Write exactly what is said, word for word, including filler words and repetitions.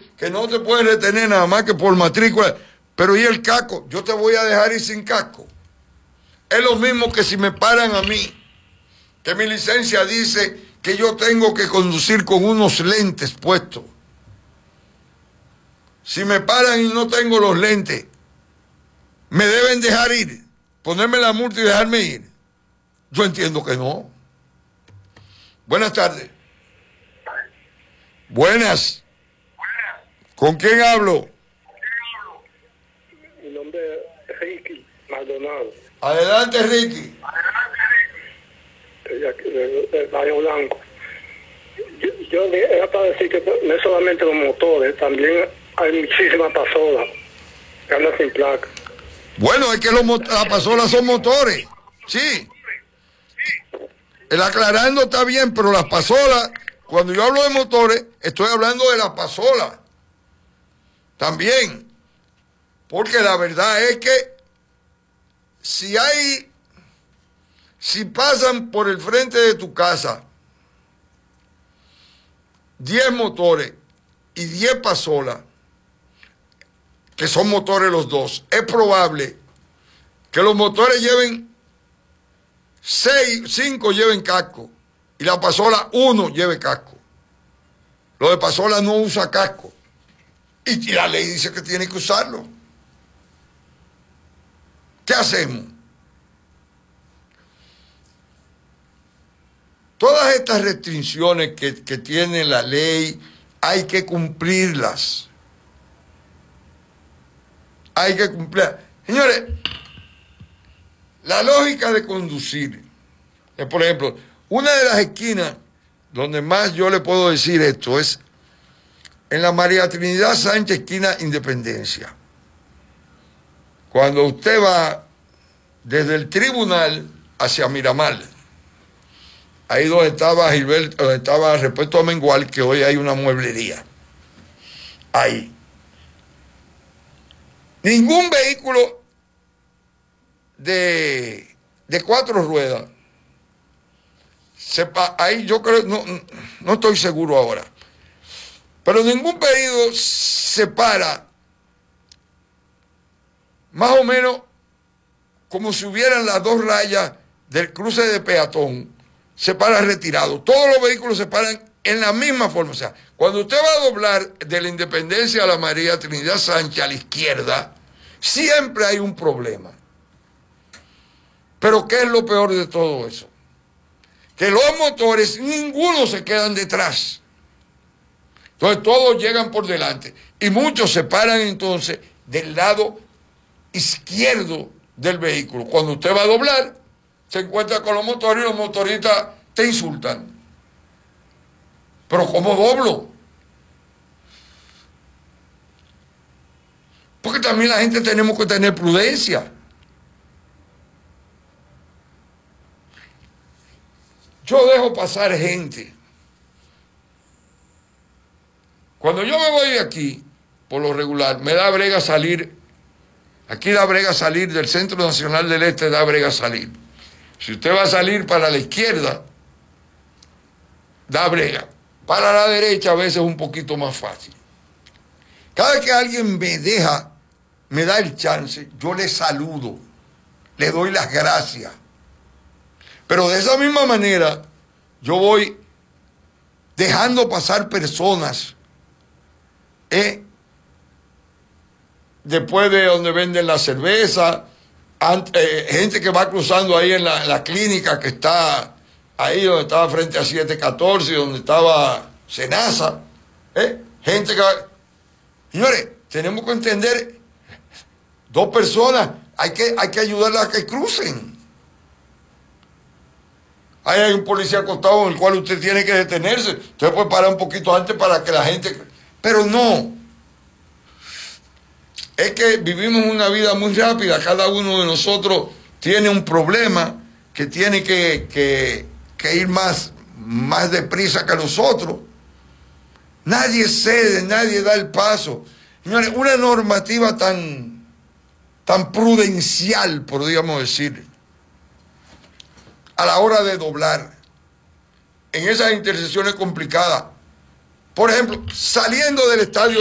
que no te pueden retener nada más que por matrícula. Pero ¿y el casco? Yo te voy a dejar ir sin casco. Es lo mismo que si me paran a mí, que mi licencia dice que yo tengo que conducir con unos lentes puestos. Si me paran y no tengo los lentes, ¿me deben dejar ir? ¿Ponerme la multa y dejarme ir? Yo entiendo que no. Buenas tardes. Buenas. ¿Con quién hablo? Mi nombre es Ricky Maldonado. Adelante, Ricky. Del Barrio Blanco. Yo, yo era para decir que no es solamente los motores, también hay muchísimas pasolas que andan sin placa. Bueno, es que los, las pasolas son motores. Sí. El aclarando está bien, pero las pasolas, cuando yo hablo de motores, estoy hablando de las pasolas. También. Porque la verdad es que si hay, si pasan por el frente de tu casa diez motores y diez pasolas, que son motores los dos, es probable que los motores lleven seis, cinco lleven casco y la pasola uno lleve casco. Lo de pasola no usa casco y, y la ley dice que tiene que usarlo. ¿Qué hacemos? Todas estas restricciones que, que tiene la ley hay que cumplirlas. Hay que cumplirlas. Señores, la lógica de conducir es, por ejemplo, una de las esquinas donde más yo le puedo decir esto es en la María Trinidad Sánchez, esquina Independencia. Cuando usted va desde el tribunal hacia Miramar, ahí donde estaba Gilberto, donde estaba Respeto a Mengual, que hoy hay una mueblería. Ahí. Ningún vehículo de, de cuatro ruedas, sepa, ahí yo creo, no, no estoy seguro ahora, pero ningún vehículo se para más o menos como si hubieran las dos rayas del cruce de peatón, se para retirado. Todos los vehículos se paran en la misma forma. O sea, cuando usted va a doblar de la Independencia a la María Trinidad Sánchez a la izquierda, siempre hay un problema. Pero ¿qué es lo peor de todo eso? Que los motores, ninguno se quedan detrás. Entonces todos llegan por delante. Y muchos se paran entonces del lado izquierdo del vehículo. Cuando usted va a doblar, se encuentra con los motores y los motoristas te insultan. ¿Pero cómo doblo? Porque también la gente tenemos que tener prudencia. Yo dejo pasar gente. Cuando yo me voy de aquí, por lo regular, me da brega salir. Aquí da brega salir del Centro Nacional del Este, da brega salir. Si usted va a salir para la izquierda, da brega. Para la derecha a veces es un poquito más fácil. Cada que alguien me deja, me da el chance, yo le saludo, le doy las gracias. Pero de esa misma manera, yo voy dejando pasar personas, ¿eh? Después de donde venden la cerveza, eh, gente que va cruzando ahí en la, en la clínica que está ahí donde estaba frente a siete catorce, donde estaba Senasa, ¿eh? Gente que va... Señores, tenemos que entender, dos personas, hay que, hay que ayudarlas a que crucen. Ahí hay un policía acostado en el cual usted tiene que detenerse. Usted puede parar un poquito antes para que la gente... Pero no. Es que vivimos una vida muy rápida. Cada uno de nosotros tiene un problema que tiene que, que, que ir más, más deprisa que nosotros. Nadie cede, nadie da el paso. Señores, una normativa tan, tan prudencial, podríamos decir, a la hora de doblar, en esas intersecciones complicadas. Por ejemplo, saliendo del estadio